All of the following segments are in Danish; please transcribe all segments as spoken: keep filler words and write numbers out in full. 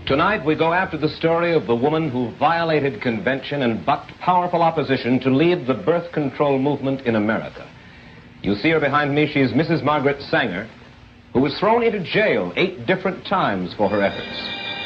Tonight we go after the story of the woman who violated convention and bucked powerful opposition to lead the birth control movement in America. You see her behind me. She's Missus Margaret Sanger, who was thrown into jail eight different times for her efforts.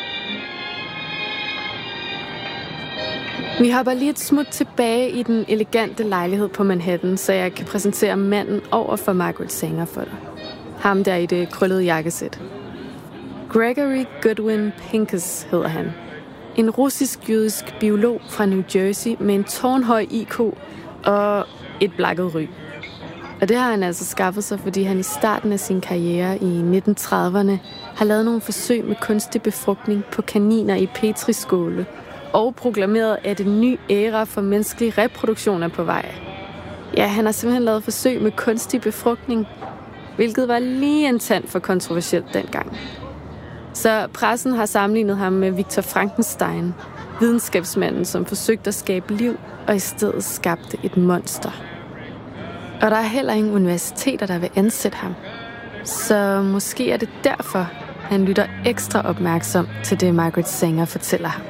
Vi hopper lige et smut tilbage i den elegante lejlighed på Manhattan, så jeg kan præsentere manden over for Margaret Sanger for dig. Ham der i det krøllede jakkesæt. Gregory Goodwin Pincus hedder han. En russisk-jødisk biolog fra New Jersey med en tårnhøj I Q og et blakket ry. Og det har han altså skaffet sig, fordi han i starten af sin karriere i nitten trediverne har lavet nogle forsøg med kunstig befrugtning på kaniner i petriskåle og proklameret, at en ny æra for menneskelig reproduktion er på vej. Ja, han har simpelthen lavet forsøg med kunstig befrugtning, hvilket var lige en tand for kontroversielt dengang. Så pressen har sammenlignet ham med Victor Frankenstein, videnskabsmanden, som forsøgte at skabe liv og i stedet skabte et monster. Og der er heller ingen universiteter, der vil ansætte ham. Så måske er det derfor, han lytter ekstra opmærksom til det, Margaret Sanger fortæller ham.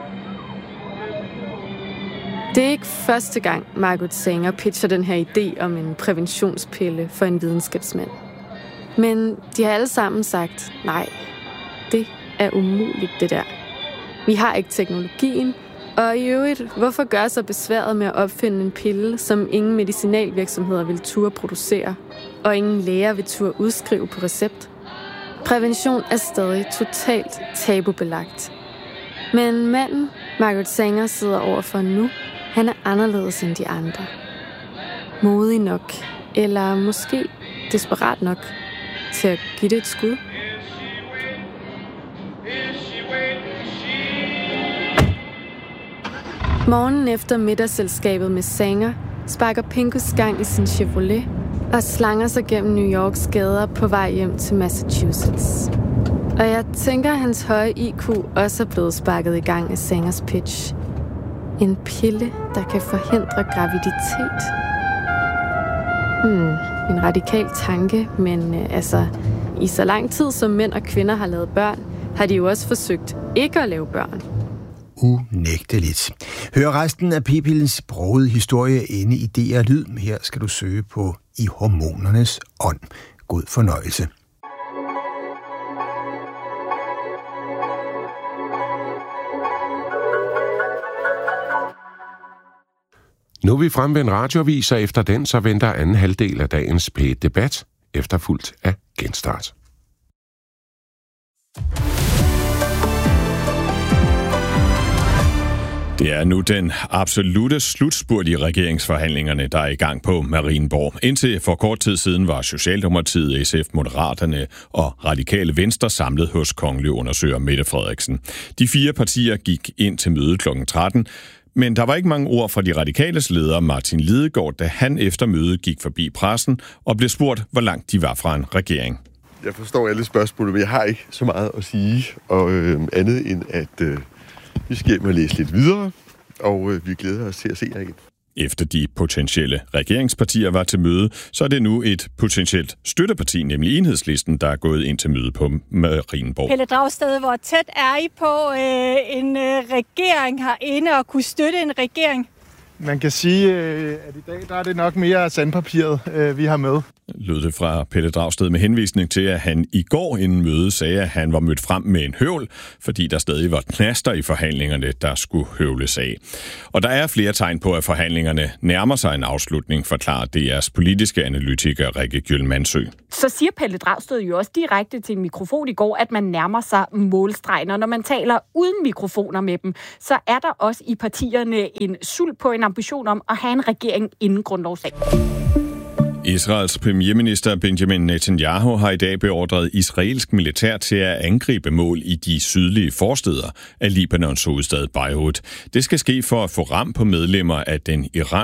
Det er ikke første gang, Margaret Sanger pitcher den her idé om en præventionspille for en videnskabsmand. Men de har alle sammen sagt, nej, det er umuligt det der. Vi har ikke teknologien, og i øvrigt, hvorfor gøre sig besværet med at opfinde en pille, som ingen medicinalvirksomheder vil turde producere, og ingen læger vil turde udskrive på recept? Prævention er stadig totalt tabubelagt. Men manden, Margaret Sanger sidder overfor nu, han er anderledes end de andre. Modig nok, eller måske desperat nok, til at give det et skud. Morgenen efter middagsselskabet med Sanger sparker Pincus gang i sin Chevrolet og slanger sig gennem New Yorks gader på vej hjem til Massachusetts. Og jeg tænker, at hans høje I Q også er blevet sparket i gang af Sangers pitch. En pille, der kan forhindre graviditet. Hmm, en radikal tanke, men øh, altså, i så lang tid som mænd og kvinder har lavet børn, har de jo også forsøgt ikke at lave børn. Unægteligt. Hør resten af p-pillens brogede historie inde i D R Lyd. Her skal du søge på I hormonernes ånd. God fornøjelse. Nu er vi fremme ved en radioavis, og efter den så venter anden halvdel af dagens P et-debat, efterfulgt af genstart. Det er nu den absolute slutspurt i regeringsforhandlingerne, der er i gang på Marienborg. Indtil for kort tid siden var Socialdemokratiet, S F, Moderaterne og Radikale Venstre samlet hos kongelig undersøger Mette Frederiksen. De fire partier gik ind til mødet klokken tretten, men der var ikke mange ord fra de radikales leder Martin Lidegaard, da han efter mødet gik forbi pressen og blev spurgt, hvor langt de var fra en regering. Jeg forstår alle spørgsmål, men jeg har ikke så meget at sige, og øh, andet end at øh, vi skal hjem og læse lidt videre, og øh, vi glæder os til at se jer igen. Efter de potentielle regeringspartier var til møde, så er det nu et potentielt støtteparti, nemlig Enhedslisten, der er gået ind til møde på Marienborg. Pelle Dragsted, hvor tæt er I på øh, en øh, regering herinde og kunne støtte en regering? Man kan sige, at i dag der er det nok mere sandpapiret, vi har med. Lød det fra Pelle Dragsted med henvisning til, at han i går inden møde sagde, at han var mødt frem med en høvl, fordi der stadig var knaster i forhandlingerne, der skulle høvles af. Og der er flere tegn på, at forhandlingerne nærmer sig en afslutning, forklarer D R's politiske analytiker Rikke Gjøl Mansø. Så siger Pelle Dragsted jo også direkte til en mikrofon i går, at man nærmer sig målstregen. Og når man taler uden mikrofoner med dem, så er der også i partierne en sult på en ambition om at have en regering inden grundlovsdag. Israels premierminister Benjamin Netanyahu har i dag beordret israelsk militær til at angribe mål i de sydlige forstæder af Libanons hovedstad Beirut. Det skal ske for at få ram på medlemmer af den iransk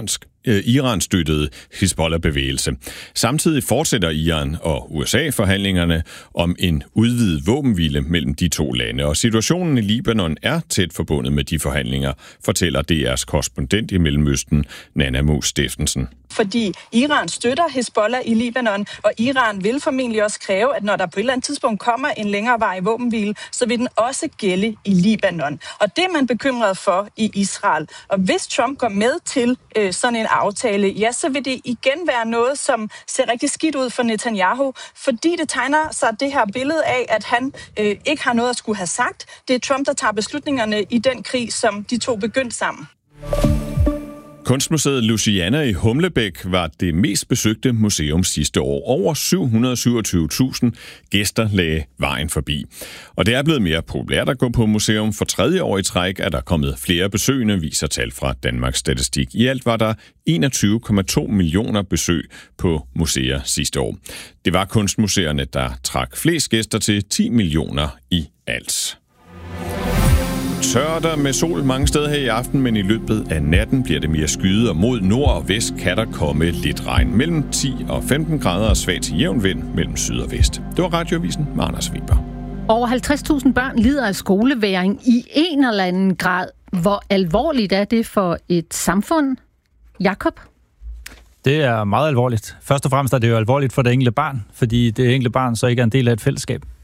Iran-støttede Hizbollah-bevægelse. Samtidig fortsætter Iran og U S A forhandlingerne om en udvidet våbenhvile mellem de to lande, og situationen i Libanon er tæt forbundet med de forhandlinger, fortæller D R's korrespondent i Mellemøsten, Nana Moos Steffensen. Fordi Iran støtter Hizbollah i Libanon, og Iran vil formentlig også kræve, at når der på et eller andet tidspunkt kommer en længerevarig våbenhvile, så vil den også gælde i Libanon. Og det er man bekymret for i Israel. Og hvis Trump går med til øh, sådan en aftale, ja, så vil det igen være noget, som ser rigtig skidt ud for Netanyahu, fordi det tegner sig det her billede af, at han øh, ikke har noget at skulle have sagt. Det er Trump, der tager beslutningerne i den krig, som de to begyndte sammen. Kunstmuseet Louisiana i Humlebæk var det mest besøgte museum sidste år. Over syv hundrede og syvogtyve tusind gæster lagde vejen forbi. Og det er blevet mere populært at gå på museum. For tredje år i træk er der kommet flere besøgende, viser tal fra Danmarks Statistik. I alt var der enogtyve komma to millioner besøg på museer sidste år. Det var kunstmuseerne, der trak flest gæster til ti millioner i alt. Tørter med sol mange steder her i aften, men i løbet af natten bliver det mere skyet, og mod nord og vest kan der komme lidt regn. Mellem ti og femten grader og svag til jævn vind mellem syd og vest. Det var Radioavisen med Anders Weber. Over halvtreds tusind børn lider af skolevægring i en eller anden grad. Hvor alvorligt er det for et samfund? Jakob? Det er meget alvorligt. Først og fremmest er det jo alvorligt for det enkelte barn, fordi det enkelte barn så ikke er en del af et fællesskab.